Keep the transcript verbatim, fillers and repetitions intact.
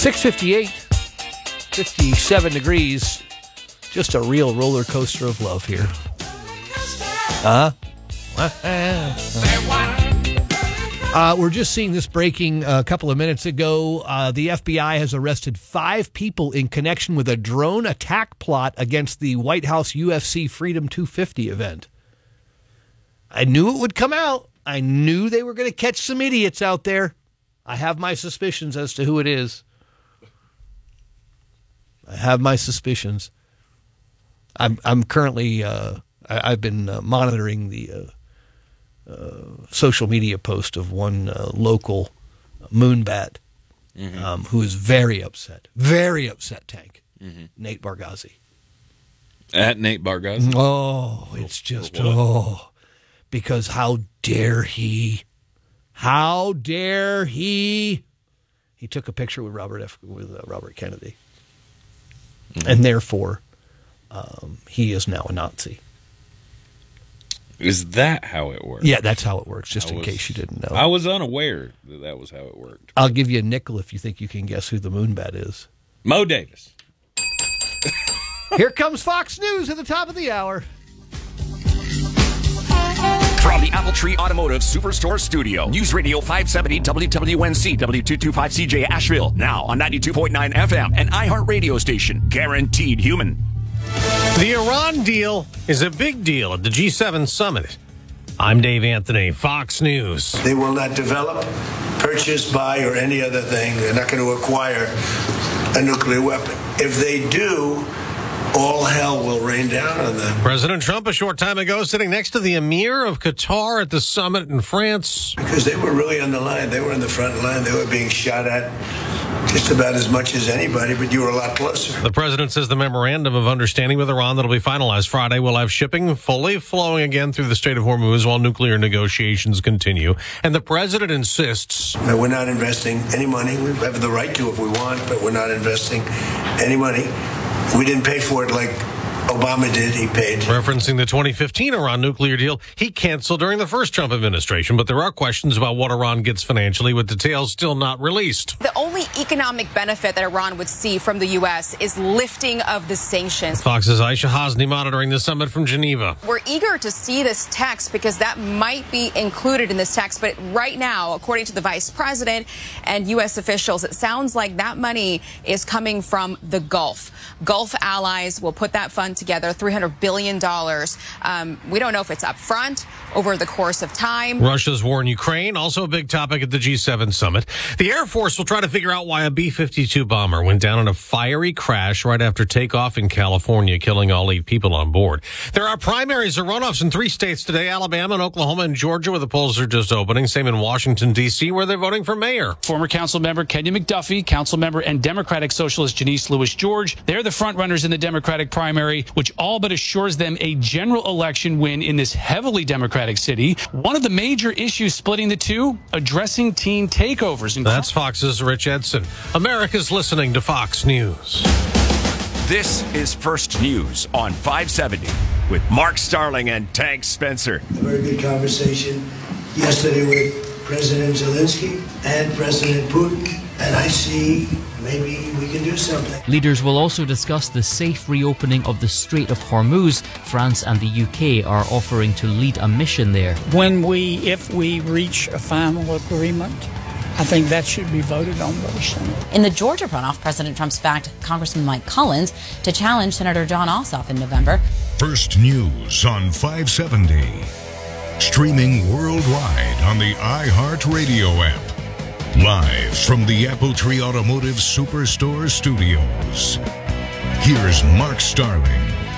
six fifty-eight, fifty-seven degrees. Just a real roller coaster of love here. Huh? Uh, we're just seeing this breaking a couple of minutes ago. Uh, the F B I has arrested five people in connection with a drone attack plot against the White House U F C Freedom two fifty event. I knew it would come out. I knew they were going to catch some idiots out there. I have my suspicions as to who it is. I have my suspicions. I'm I'm currently uh, I, I've been uh, monitoring the uh, uh, social media post of one uh, local moonbat mm-hmm. um, who is very upset, very upset. Tank mm-hmm. Nate Bargatze at Nate Bargatze. Oh, it's just oh, because how dare he? How dare he? He took a picture with Robert F. with uh, Robert Kennedy, mm-hmm. and therefore. Um, he is now a Nazi. Is that how it works? Yeah, that's how it works, just I in was, case you didn't know. I was unaware that that was how it worked. I'll give you a nickel if you think you can guess who the moonbat is. Mo Davis. Here comes Fox News at the top of the hour. From the Apple Tree Automotive Superstore Studio, News Radio five seventy W W N C W two twenty-five C J Asheville, now on ninety-two point nine F M, an iHeart radio station, guaranteed human. The Iran deal is a big deal at the G seven summit. I'm Dave Anthony, Fox News. They will not develop, purchase, buy, or any other thing. They're not going to acquire a nuclear weapon. If they do, all hell will rain down on them. President Trump, a short time ago, sitting next to the Emir of Qatar at the summit in France. Because they were really on the line. They were in the front line. They were being shot at just about as much as anybody, but you were a lot closer. The president says the memorandum of understanding with Iran that'll be finalized Friday will have shipping fully flowing again through the Strait of Hormuz while nuclear negotiations continue. And the president insists that we're not investing any money. We have the right to if we want, but we're not investing any money. We didn't pay for it like Obama did. He paid. Referencing the twenty fifteen Iran nuclear deal he canceled during the first Trump administration, but there are questions about what Iran gets financially, with details still not released. The only economic benefit that Iran would see from the U S is lifting of the sanctions. Fox's Aisha Hasni monitoring the summit from Geneva. We're eager to see this text because that might be included in this text, but right now, according to the vice president and U S officials, it sounds like that money is coming from the Gulf. Gulf allies will put that fund together, three hundred billion dollars. Um, we don't know if it's up front, over the course of time. Russia's war in Ukraine, also a big topic at the G seven summit. The Air Force will try to figure out why a B fifty-two bomber went down in a fiery crash right after takeoff in California, killing all eight people on board. There are primaries or runoffs in three states today, Alabama and Oklahoma and Georgia, where the polls are just opening. Same in Washington, D C, where they're voting for mayor. Former council member Kenya McDuffie, council member and Democratic Socialist Janice Lewis George, they're the front runners in the Democratic primary, which all but assures them a general election win in this heavily Democratic city. One of the major issues splitting the two, addressing teen takeovers. That's Fox's Rich Edson. America's listening to Fox News. This is First News on five seventy with Mark Starling and Tank Spencer. A very good conversation yesterday with President Zelensky and President Putin, and I see maybe we can do something. Leaders will also discuss the safe reopening of the Strait of Hormuz. France and the U K are offering to lead a mission there. When we, if we reach a final agreement, I think that should be voted on by the Senate. In the Georgia runoff, President Trump's backed Congressman Mike Collins to challenge Senator Jon Ossoff in November. First News on five seventy. Streaming worldwide on the iHeartRadio app. Live from the Apple Tree Automotive Superstore Studios. Here's Mark Starling.